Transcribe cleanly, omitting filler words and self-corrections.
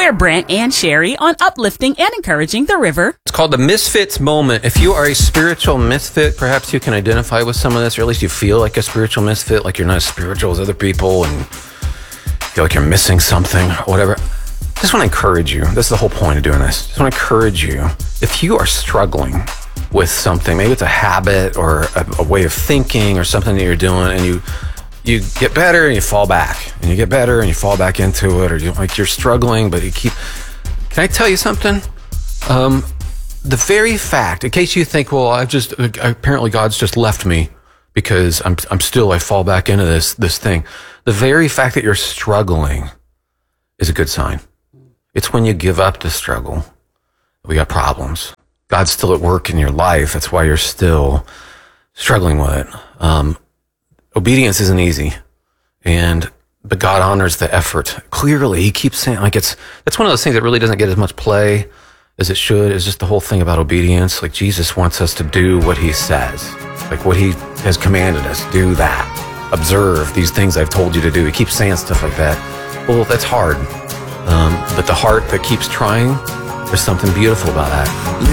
We're Brent and Sherry on uplifting and encouraging the river. It's called the Misfits Moment. If you are a spiritual misfit, perhaps you can identify with some of this, or at least you feel like a spiritual misfit, like you're not as spiritual as other people and feel like you're missing something or whatever. Just want to encourage you. This is the whole point of doing this. Just want to encourage you. If you are struggling with something, maybe it's a habit or a way of thinking or something that you're doing, and you get better and you fall back, and you get better and you fall back into it, or you're struggling, but you keep. Can I tell you something? The very fact, in case you think, well, apparently God's just left me because I fall back into this thing. The very fact that you're struggling is a good sign. It's when you give up the struggle, we got problems. God's still at work in your life. That's why you're still struggling with it. Obedience isn't easy, but God honors the effort. Clearly, He keeps saying, that's one of those things that really doesn't get as much play as it should. Is just the whole thing about obedience. Like, Jesus wants us to do what He says, like what He has commanded us. Do that. Observe these things I've told you to do. He keeps saying stuff like that. Well, that's hard. But the heart that keeps trying, there's something beautiful about that.